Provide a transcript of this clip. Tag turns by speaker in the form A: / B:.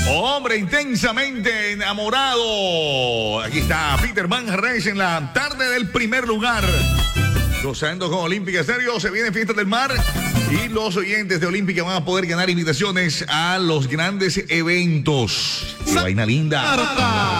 A: Hombre intensamente enamorado. Aquí está Peter Manjarres en la tarde del primer lugar. Gozando con Olímpica Estéreo. Se vienen Fiestas del Mar. Y los oyentes de Olímpica van a poder ganar invitaciones a los grandes eventos. ¡Qué vaina linda!